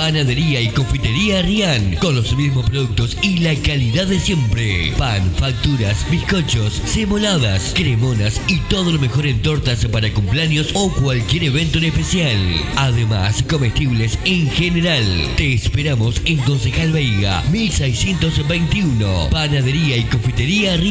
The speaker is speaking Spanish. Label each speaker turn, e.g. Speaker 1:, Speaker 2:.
Speaker 1: Panadería y confitería Rian, con los mismos productos y la calidad de siempre. Pan, facturas, bizcochos, semoladas, cremonas y todo lo mejor en tortas para cumpleaños o cualquier evento en especial. Además, comestibles en general. Te esperamos en Concejal Veiga, 1621. Panadería y confitería Rian.